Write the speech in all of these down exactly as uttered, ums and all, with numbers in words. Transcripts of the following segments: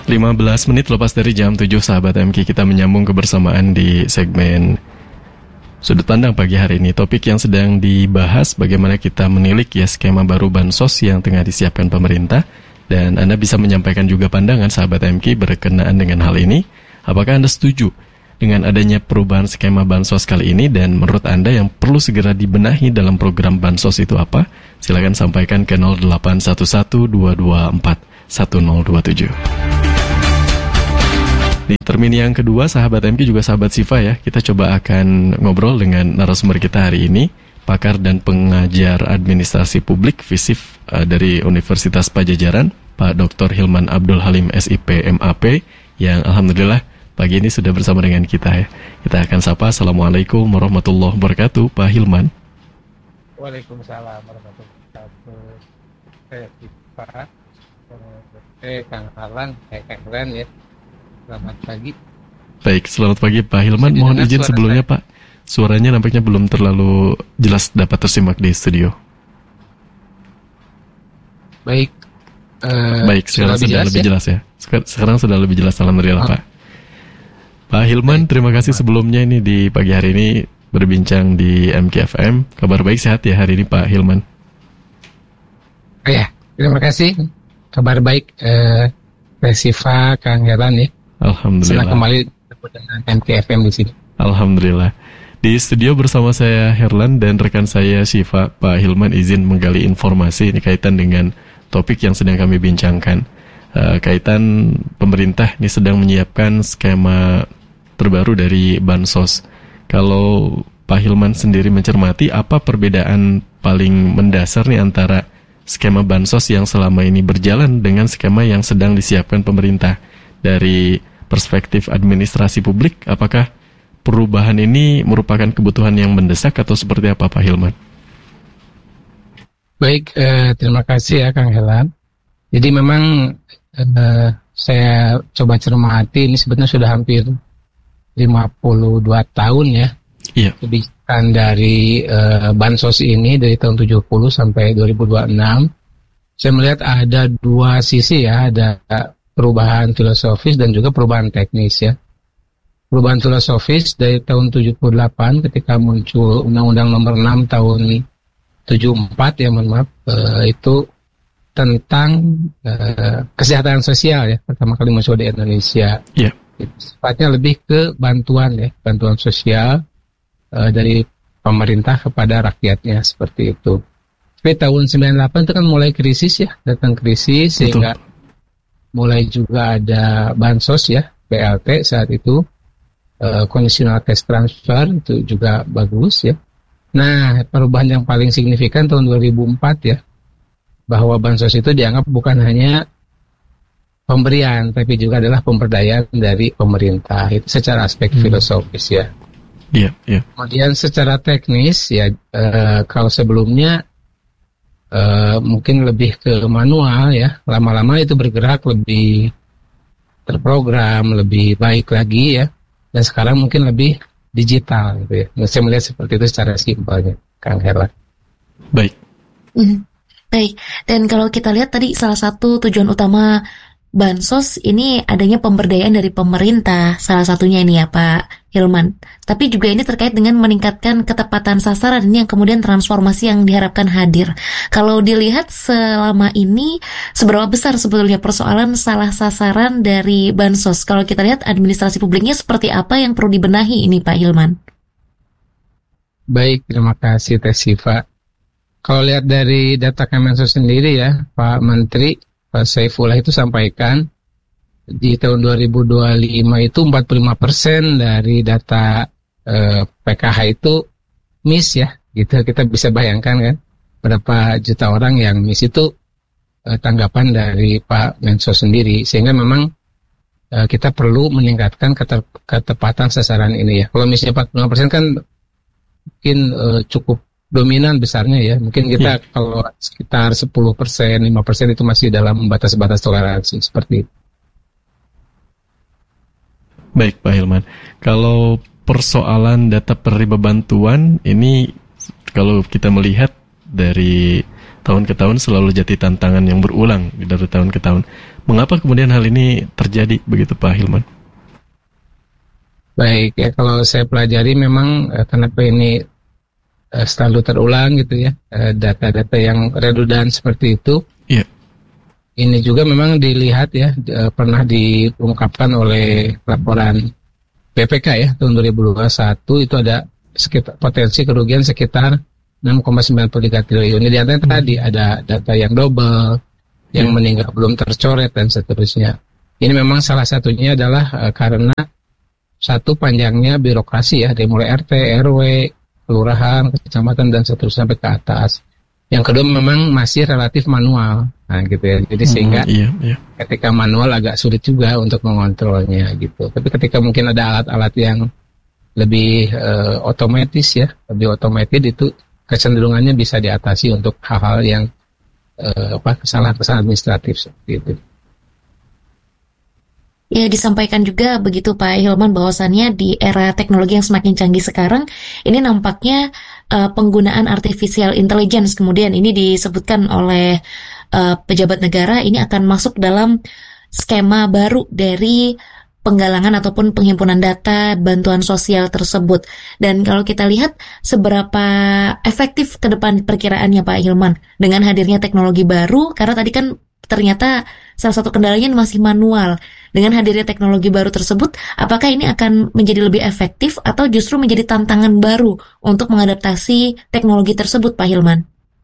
lima belas menit lepas dari jam tujuh, sahabat M K, kita menyambung kebersamaan di segmen Sudut Pandang pagi hari ini. Topik yang sedang dibahas bagaimana kita menilik ya skema baru bansos yang tengah disiapkan pemerintah. Dan Anda bisa menyampaikan juga pandangan sahabat M K berkenaan dengan hal ini. Apakah Anda setuju dengan adanya perubahan skema bansos kali ini, dan menurut Anda yang perlu segera dibenahi dalam program bansos itu apa? Silakan sampaikan ke nol delapan satu satu dua dua empat satu nol dua tujuh. Di termin yang kedua, sahabat M K juga sahabat Sifa ya, kita coba akan ngobrol dengan narasumber kita hari ini, pakar dan pengajar administrasi publik FISIF uh, dari Universitas Padjadjaran, Pak Doktor Hilman Abdul Halim S I P M A P, yang alhamdulillah pagi ini sudah bersama dengan kita ya. Kita akan sapa. Assalamualaikum warahmatullahi wabarakatuh, Pak Hilman. Waalaikumsalam warahmatullahi wabarakatuh. Eh, Pak, eh, Kang Halan, eh, Kang Ren ya. Selamat pagi. Baik, selamat pagi Pak Hilman. Jadi mohon izin sebelumnya saya. Pak, suaranya nampaknya belum terlalu jelas dapat tersimak di studio. Baik. Uh, Baik, sekarang sudah lebih jelas ya. Sekarang, sekarang sudah lebih jelas, alhamdulillah oh. Pak. Pak Hilman, baik. Terima kasih sebelumnya ini di pagi hari ini berbincang di M K F M. Kabar baik, sehat ya hari ini Pak Hilman? Oh ya, terima kasih. Kabar baik, uh, Resifa, Kang Heran ya. Alhamdulillah. Selamat kembali dengan M K F M di sini. Alhamdulillah. Di studio bersama saya Herlan dan rekan saya Syifa. Pak Hilman izin menggali informasi ini kaitan dengan topik yang sedang kami bincangkan. Uh, kaitan pemerintah ini sedang menyiapkan skema terbaru dari bansos. Kalau Pak Hilman sendiri mencermati, apa perbedaan paling mendasar nih antara skema bansos yang selama ini berjalan dengan skema yang sedang disiapkan pemerintah? Dari perspektif administrasi publik, apakah perubahan ini merupakan kebutuhan yang mendesak atau seperti apa Pak Hilman? Baik, eh, terima kasih ya Kang Helan. Jadi memang eh, saya coba cermati, ini sebenarnya sudah hampir lima puluh dua tahun ya. Iya. Kebijakan dari eh, bansos ini dari tahun tujuh puluh sampai dua ribu dua puluh enam. Saya melihat ada dua sisi ya, ada perubahan filosofis dan juga perubahan teknis ya. Perubahan filosofis dari tahun tujuh puluh delapan ketika muncul Undang-Undang Nomor enam tahun tujuh puluh empat ya, mohon maaf, eh, itu tentang eh, kesejahteraan sosial ya, pertama kali muncul di Indonesia. Iya. Yeah. Sifatnya lebih ke bantuan ya, bantuan sosial eh, dari pemerintah kepada rakyatnya seperti itu. Tapi tahun sembilan puluh delapan itu kan mulai krisis ya, datang krisis. Betul. Sehingga mulai juga ada bansos ya, B L T saat itu, uh, conditional cash transfer itu juga bagus ya. Nah, perubahan yang paling signifikan tahun dua ribu empat ya, bahwa bansos itu dianggap bukan hanya pemberian, tapi juga adalah pemberdayaan dari pemerintah. Itu secara aspek hmm. filosofis ya. Iya, yeah, iya. Yeah. Kemudian secara teknis ya, uh, kalau sebelumnya Uh, mungkin lebih ke manual ya, lama-lama itu bergerak lebih terprogram, lebih baik lagi ya, dan sekarang mungkin lebih digital gitu ya. Saya melihat seperti itu secara simpelnya, Kang Herlan. Baik. Mm, baik. Dan kalau kita lihat tadi salah satu tujuan utama bansos ini adanya pemberdayaan dari pemerintah, salah satunya ini ya Pak Hilman. Tapi juga ini terkait dengan meningkatkan ketepatan sasaran, ini yang kemudian transformasi yang diharapkan hadir. Kalau dilihat selama ini, seberapa besar sebetulnya persoalan salah sasaran dari bansos? Kalau kita lihat administrasi publiknya seperti apa yang perlu dibenahi ini Pak Hilman? Baik, terima kasih Teh Sifa. Kalau lihat dari data Kemensos sendiri ya, Pak Menteri Pak Saifullah itu sampaikan di tahun dua ribu dua puluh lima itu empat puluh lima persen dari data eh, P K H itu miss ya, gitu. Kita bisa bayangkan kan berapa juta orang yang miss itu, eh, tanggapan dari Pak Mensos sendiri, sehingga memang eh, kita perlu meningkatkan kete- ketepatan sasaran ini ya. Kalau missnya empat puluh lima persen kan mungkin eh, cukup dominan besarnya ya. Mungkin kita ya. Kalau sekitar sepuluh persen, lima persen itu masih dalam batas-batas toleransi seperti itu. Baik Pak Hilman, kalau persoalan data penerima bantuan ini, kalau kita melihat dari tahun ke tahun selalu jadi tantangan yang berulang dari tahun ke tahun. Mengapa kemudian hal ini terjadi begitu Pak Hilman? Baik ya, kalau saya pelajari memang eh, kenapa ini eh, selalu terulang gitu ya, eh, data-data yang redundan seperti itu. Iya. Ini juga memang dilihat ya, eh, pernah diungkapkan oleh laporan B P K ya tahun dua ribu dua puluh satu, itu ada sekitar potensi kerugian sekitar enam koma sembilan tiga triliun. Ini di antaranya hmm. tadi ada data yang double, yang hmm. meninggal belum tercoret dan seterusnya. Ini memang salah satunya adalah uh, karena satu, panjangnya birokrasi ya, dari mulai R T, R W, kelurahan, kecamatan dan seterusnya sampai ke atas. Yang kedua memang masih relatif manual, nah gitu ya. Jadi hmm, sehingga iya, iya. ketika manual agak sulit juga untuk mengontrolnya gitu. Tapi ketika mungkin ada alat-alat yang lebih uh, otomatis ya, lebih otomatis, itu kecenderungannya bisa diatasi untuk hal-hal yang uh, apa kesalahan-kesalahan administratif seperti itu. Ya, disampaikan juga begitu Pak Hilman bahwasannya di era teknologi yang semakin canggih sekarang, ini nampaknya uh, penggunaan artificial intelligence, kemudian ini disebutkan oleh uh, pejabat negara, ini akan masuk dalam skema baru dari penggalangan ataupun penghimpunan data bantuan sosial tersebut. Dan kalau kita lihat seberapa efektif ke depan perkiraannya Pak Hilman dengan hadirnya teknologi baru, karena tadi kan ternyata salah satu kendalanya masih manual. Dengan hadirnya teknologi baru tersebut, apakah ini akan menjadi lebih efektif atau justru menjadi tantangan baru untuk mengadaptasi teknologi tersebut Pak Hilman?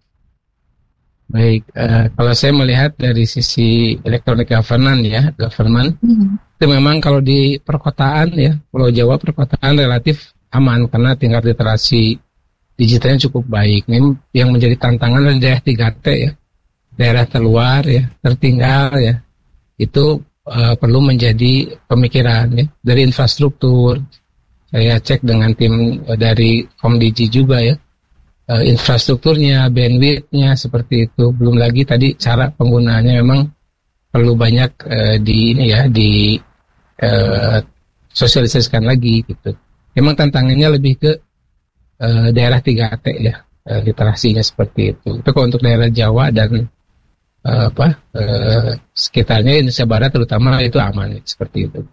Baik, uh, kalau saya melihat dari sisi electronic governance ya, government, hmm. itu memang kalau di perkotaan ya, Pulau Jawa perkotaan relatif aman karena tingkat literasi digitalnya cukup baik. Ini yang menjadi tantangan dari daerah tiga T ya, daerah terluar ya, tertinggal ya, itu uh, perlu menjadi pemikiran ya, dari infrastruktur. Saya cek dengan tim uh, dari Komdigi juga ya, uh, infrastrukturnya, bandwidth-nya seperti itu. Belum lagi tadi cara penggunaannya memang perlu banyak uh, di ini ya, di uh, sosialisasikan lagi gitu. Memang tantangannya lebih ke uh, daerah tiga T ya, uh, literasinya seperti itu. Itu kalau untuk daerah Jawa dan Uh, apa uh, sekitarnya Indonesia Barat terutama itu aman seperti itu.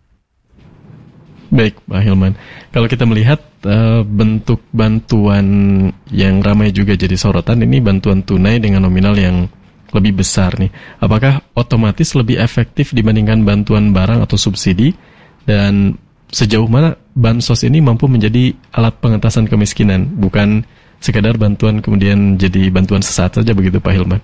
Baik Pak Hilman, kalau kita melihat uh, bentuk bantuan yang ramai juga jadi sorotan, ini bantuan tunai dengan nominal yang lebih besar nih. Apakah otomatis lebih efektif dibandingkan bantuan barang atau subsidi, dan sejauh mana bansos ini mampu menjadi alat pengentasan kemiskinan, bukan sekadar bantuan kemudian jadi bantuan sesaat saja begitu Pak Hilman?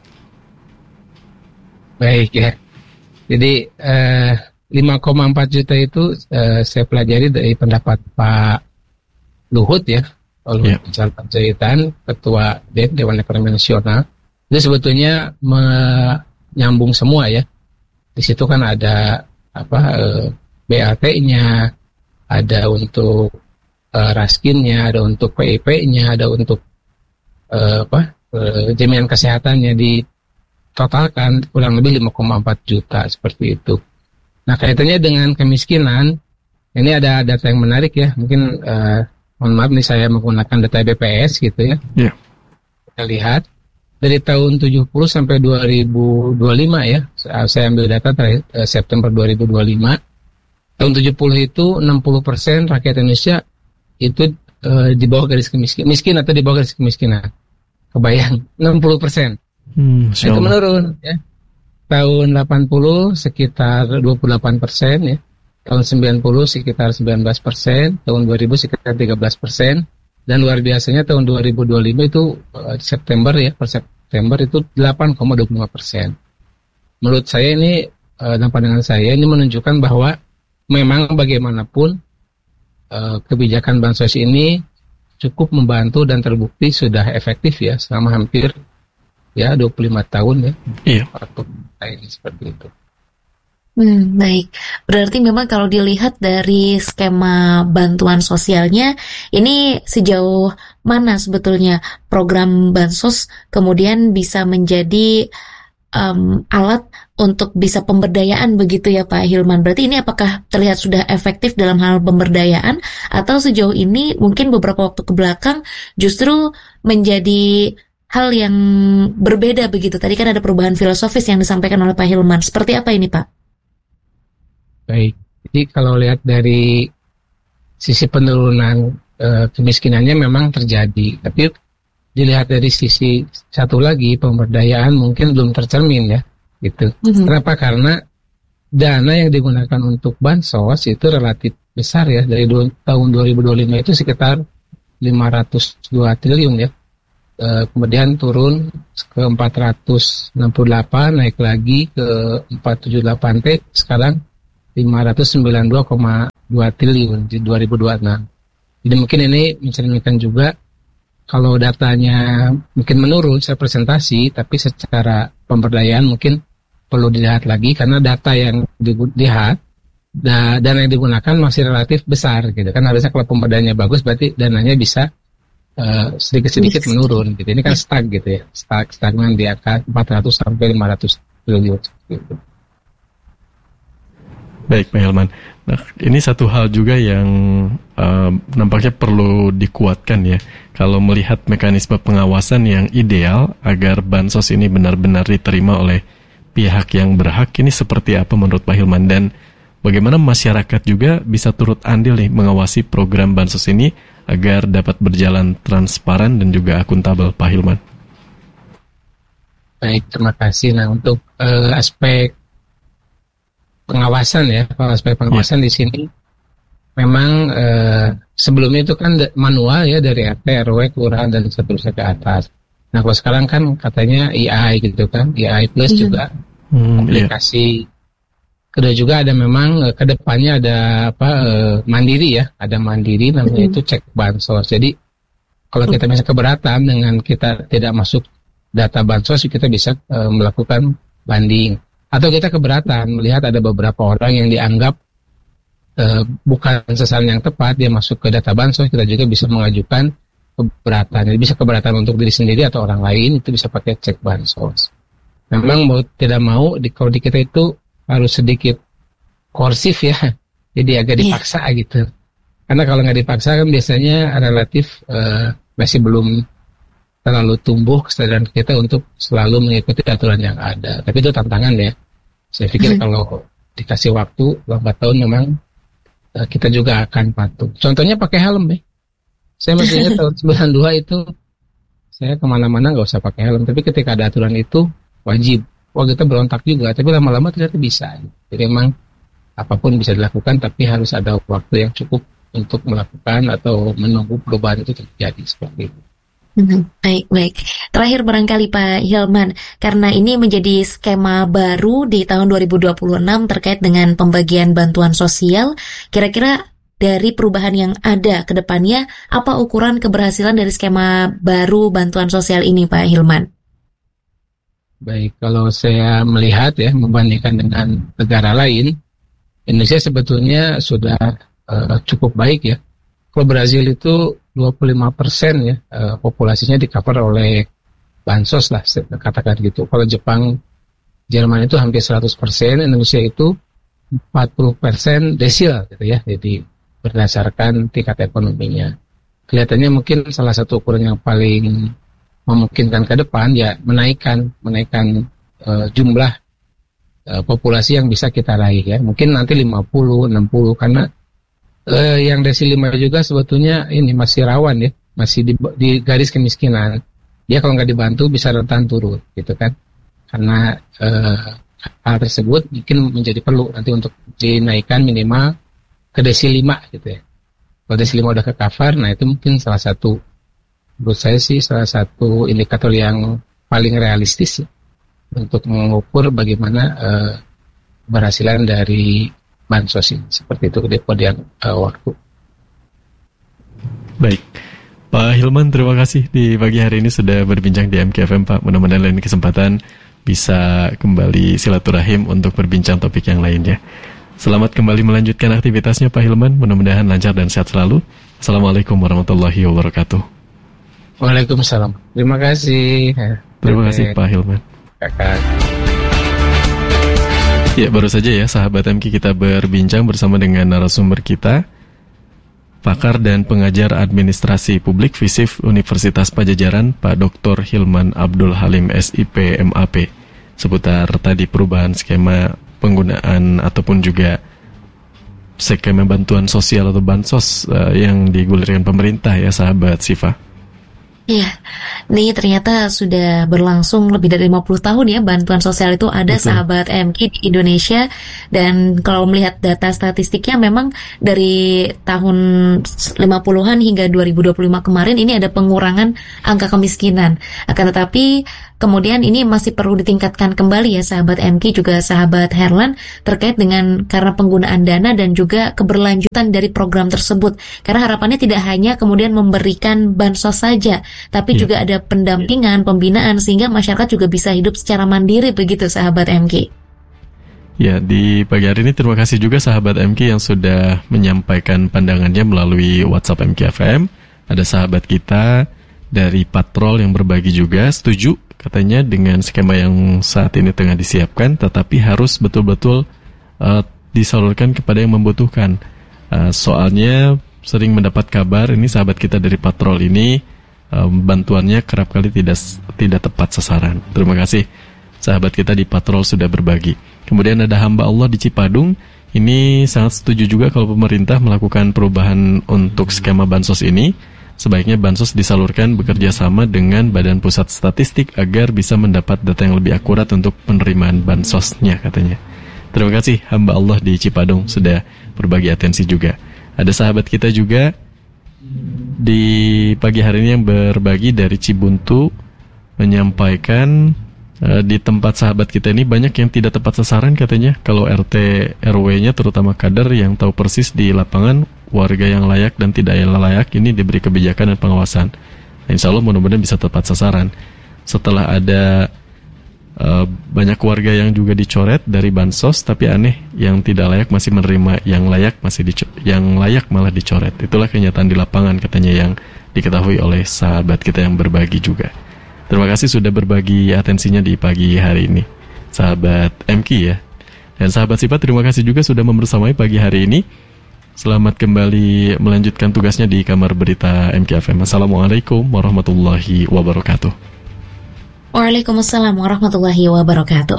Baik ya, jadi eh, lima koma empat juta itu eh, saya pelajari dari pendapat Pak Luhut ya, Luhut Binsar Panjaitan, Ketua D E N, Dewan Ekonomi Nasional. Itu sebetulnya menyambung semua ya. Di situ kan ada apa eh, B A T-nya, ada untuk eh, raskinnya, ada untuk P I P-nya, ada untuk eh, apa eh, jaminan kesehatannya. Di totalkan kurang lebih lima koma empat juta seperti itu. Nah, kaitannya dengan kemiskinan, ini ada data yang menarik ya. Mungkin uh, mohon maaf nih saya menggunakan data B P S gitu ya. Yeah. Kita lihat dari tahun tujuh puluh sampai dua ribu dua puluh lima ya. Saya ambil data terakhir uh, September dua ribu dua puluh lima. Tahun tujuh puluh itu enam puluh persen rakyat Indonesia itu uh, di bawah garis kemiskinan, miskin atau di bawah garis kemiskinan. Kebayang, enam puluh persen. Hmm, itu menurun ya. Tahun delapan puluh sekitar dua puluh delapan persen ya. Tahun sembilan puluh sekitar sembilan belas persen, tahun dua ribu sekitar tiga belas persen, dan luar biasanya tahun dua ribu dua puluh lima itu uh, September ya, per September itu delapan koma dua puluh lima persen. Menurut saya ini uh, dan pandangan saya ini menunjukkan bahwa memang bagaimanapun uh, kebijakan bansos ini cukup membantu dan terbukti sudah efektif ya selama hampir ya dua puluh lima tahun ya. Iya. Waktu ini seperti itu. Hmm, baik. Berarti memang kalau dilihat dari skema bantuan sosialnya, ini sejauh mana sebetulnya program bansos kemudian bisa menjadi um, alat untuk bisa pemberdayaan begitu ya Pak Hilman. Berarti ini apakah terlihat sudah efektif dalam hal pemberdayaan, atau sejauh ini mungkin beberapa waktu ke belakang justru menjadi hal yang berbeda begitu. Tadi kan ada perubahan filosofis yang disampaikan oleh Pak Hilman. Seperti apa ini, Pak? Baik, jadi kalau lihat dari sisi penurunan e, kemiskinannya memang terjadi, tapi dilihat dari sisi satu lagi pemberdayaan mungkin belum tercermin ya, gitu. Mm-hmm. Kenapa? Karena dana yang digunakan untuk bansos itu relatif besar ya, dari du- tahun dua ribu dua puluh lima itu sekitar lima ratus dua triliun ya, e, kemudian turun ke empat ratus enam puluh delapan, naik lagi ke empat ratus tujuh puluh delapan T, sekarang lima ratus sembilan puluh dua koma dua triliun di dua ribu dua puluh enam. Jadi mungkin ini mencerminkan juga kalau datanya mungkin menurun secara presentasi, tapi secara pemberdayaan mungkin perlu dilihat lagi karena data yang dilihat da, dana yang digunakan masih relatif besar gitu kan. Harusnya kalau pemberdayaannya bagus berarti dananya bisa uh, sedikit-sedikit menurun gitu. Ini kan stuck gitu ya, stuck stagnan di angka empat ratus sampai lima ratus triliun gitu. Baik, Pak Hilman. Nah, ini satu hal juga yang uh, nampaknya perlu dikuatkan ya. Kalau melihat mekanisme pengawasan yang ideal agar bansos ini benar-benar diterima oleh pihak yang berhak, ini seperti apa menurut Pak Hilman? Dan bagaimana masyarakat juga bisa turut andil nih mengawasi program bansos ini agar dapat berjalan transparan dan juga akuntabel, Pak Hilman? Baik, terima kasih. Nah, untuk uh, aspek pengawasan ya, kalau aspek pengawasan ya. Di sini memang eh, sebelumnya itu kan manual ya dari R T, R W, kelurahan dan seterusnya ke atas. Nah kalau sekarang kan katanya A I gitu kan, A I plus hmm. juga hmm, aplikasi. Yeah. Kedua juga ada memang eh, kedepannya ada apa eh, mandiri ya, ada mandiri namanya hmm. itu cek bansos. Jadi kalau kita bisa keberatan dengan kita tidak masuk data bansos, kita bisa eh, melakukan banding. Atau kita keberatan melihat ada beberapa orang yang dianggap uh, bukan sasaran yang tepat, dia masuk ke data bansos, kita juga bisa mengajukan keberatan. Jadi bisa keberatan untuk diri sendiri atau orang lain, itu bisa pakai cek bansos. Memang mau tidak mau, di, kalau di kita itu harus sedikit korsif ya, jadi agak dipaksa yeah. gitu. Karena kalau nggak dipaksa kan biasanya relatif uh, masih belum terlalu tumbuh kesadaran kita untuk selalu mengikuti aturan yang ada. Tapi itu tantangan ya. Saya pikir hmm. kalau dikasih waktu lambat tahun memang uh, kita juga akan patuh. Contohnya pakai helm ya. Saya masih ingat tahun sembilan puluh dua itu saya kemana-mana nggak usah pakai helm. Tapi ketika ada aturan itu wajib. Wah kita berontak juga. Tapi lama-lama ternyata bisa. Jadi memang apapun bisa dilakukan. Tapi harus ada waktu yang cukup untuk melakukan atau menunggu perubahan itu terjadi seperti itu. Baik, baik. Terakhir barangkali Pak Hilman, karena ini menjadi skema baru di tahun dua ribu dua puluh enam terkait dengan pembagian bantuan sosial, kira-kira dari perubahan yang ada ke depannya, apa ukuran keberhasilan dari skema baru bantuan sosial ini Pak Hilman? Baik, kalau saya melihat ya, membandingkan dengan negara lain, Indonesia sebetulnya sudah uh, cukup baik ya. Kalau Brazil itu dua puluh lima persen ya uh, populasinya di-cover oleh bansos lah, katakan gitu. Kalau Jepang, Jerman itu hampir seratus persen, Indonesia itu empat puluh persen desil gitu ya. Jadi berdasarkan tingkat ekonominya. Kelihatannya mungkin salah satu ukuran yang paling memungkinkan ke depan ya menaikkan menaikkan uh, jumlah uh, populasi yang bisa kita raih ya. Mungkin nanti lima puluh, enam puluh karena Uh, yang desil lima juga sebetulnya ini masih rawan ya, masih di, di garis kemiskinan. Dia kalau nggak dibantu bisa rentan turun, gitu kan? Karena uh, hal tersebut mungkin menjadi perlu nanti untuk dinaikkan minimal ke desil lima, gitu ya. Kalau desil lima udah ke cover, nah itu mungkin salah satu, menurut saya sih salah satu indikator yang paling realistis ya, untuk mengukur bagaimana uh, keberhasilan dari bansos ini, seperti itu kemudian uh, waktu. Baik, Pak Hilman, terima kasih di pagi hari ini sudah berbincang di M K F M Pak. Mudah-mudahan lain kesempatan bisa kembali silaturahim untuk berbincang topik yang lainnya. Selamat kembali melanjutkan aktivitasnya Pak Hilman. Mudah-mudahan lancar dan sehat selalu. Assalamualaikum warahmatullahi wabarakatuh. Waalaikumsalam. Terima kasih. Terima kasih Pak Hilman. Kakak. Ya, baru saja ya sahabat M K kita berbincang bersama dengan narasumber kita pakar dan pengajar administrasi publik FISIF Universitas Padjadjaran, Pak Doktor Hilman Abdul Halim S I P M A P, seputar tadi perubahan skema penggunaan ataupun juga skema bantuan sosial atau bansos uh, yang digulirkan pemerintah ya sahabat Sifa. Iya, nih ternyata sudah berlangsung lebih dari lima puluh tahun ya bantuan sosial itu ada. Betul. Sahabat M K di Indonesia. Dan kalau melihat data statistiknya memang dari tahun lima puluhan hingga dua ribu dua puluh lima kemarin ini ada pengurangan angka kemiskinan. Akan tetapi kemudian ini masih perlu ditingkatkan kembali ya sahabat M K juga sahabat Herlan, terkait dengan karena penggunaan dana dan juga keberlanjutan dari program tersebut. Karena harapannya tidak hanya kemudian memberikan bansos saja, tapi yeah. juga ada pendampingan, pembinaan sehingga masyarakat juga bisa hidup secara mandiri begitu sahabat M K. Ya, di pagi hari ini terima kasih juga sahabat M K yang sudah menyampaikan pandangannya melalui WhatsApp M K F M. Ada sahabat kita dari Patrol yang berbagi juga, setuju katanya dengan skema yang saat ini tengah disiapkan, tetapi harus betul-betul uh, disalurkan kepada yang membutuhkan. Uh, soalnya sering mendapat kabar ini sahabat kita dari Patrol ini uh, bantuannya kerap kali tidak tidak tepat sasaran. Terima kasih sahabat kita di Patrol sudah berbagi. Kemudian ada hamba Allah di Cipadung, ini sangat setuju juga kalau pemerintah melakukan perubahan untuk skema bansos ini. Sebaiknya bansos disalurkan bekerja sama dengan Badan Pusat Statistik agar bisa mendapat data yang lebih akurat untuk penerimaan bansosnya katanya. Terima kasih hamba Allah di Cipadung sudah berbagi atensi juga. Ada sahabat kita juga di pagi hari ini yang berbagi dari Cibuntu menyampaikan uh, di tempat sahabat kita ini banyak yang tidak tepat sasaran katanya. Kalau R T R W-nya terutama kader yang tahu persis di lapangan warga yang layak dan tidak layak ini diberi kebijakan dan pengawasan. Nah, insya Allah mudah-mudahan bisa tepat sasaran. Setelah ada uh, banyak warga yang juga dicoret dari bansos, tapi aneh yang tidak layak masih menerima, yang layak masih dico- yang layak malah dicoret. Itulah kenyataan di lapangan katanya yang diketahui oleh sahabat kita yang berbagi juga. Terima kasih sudah berbagi atensinya di pagi hari ini, sahabat M K ya. Dan sahabat Sipa, terima kasih juga sudah membersamai pagi hari ini. Selamat kembali melanjutkan tugasnya di Kamar Berita M K F M. Assalamualaikum warahmatullahi wabarakatuh. Waalaikumsalam warahmatullahi wabarakatuh.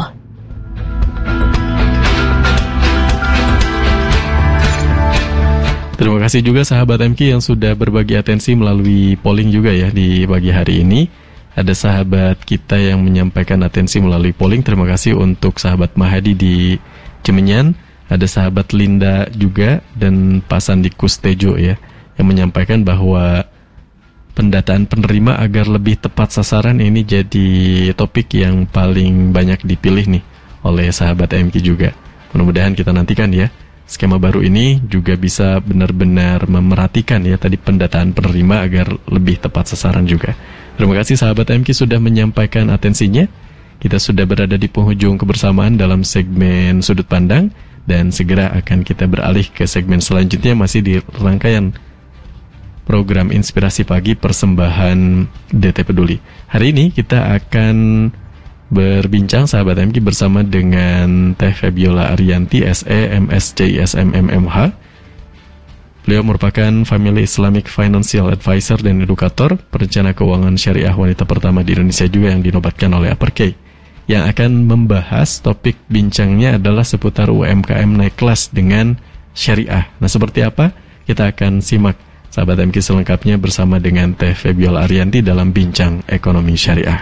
Terima kasih juga sahabat M K yang sudah berbagi atensi melalui polling juga ya di pagi hari ini. Ada sahabat kita yang menyampaikan atensi melalui polling. Terima kasih untuk sahabat Mahadi di Cemenyan. Ada sahabat Linda juga dan Pak Sandi Kustejo ya yang menyampaikan bahwa pendataan penerima agar lebih tepat sasaran ini jadi topik yang paling banyak dipilih nih oleh sahabat M K juga. Mudah-mudahan kita nantikan ya skema baru ini juga bisa benar-benar memerhatikan ya tadi pendataan penerima agar lebih tepat sasaran juga. Terima kasih sahabat M K sudah menyampaikan atensinya. Kita sudah berada di penghujung kebersamaan dalam segmen Sudut Pandang. Dan segera akan kita beralih ke segmen selanjutnya masih di rangkaian program Inspirasi Pagi persembahan D T Peduli. Hari ini kita akan berbincang sahabat M K bersama dengan Teh Febiola Arianti S E M S C I S M M M H. Beliau merupakan Family Islamic Financial Advisor dan edukator, perencana keuangan syariah wanita pertama di Indonesia juga yang dinobatkan oleh Upper K. Yang akan membahas topik bincangnya adalah seputar U M K M naik kelas dengan syariah. Nah, seperti apa? Kita akan simak sahabat M K selengkapnya bersama dengan Teh Febiola Arianti dalam Bincang Ekonomi Syariah.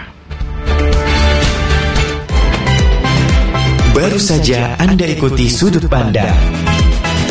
Baru saja Anda ikuti Sudut Pandang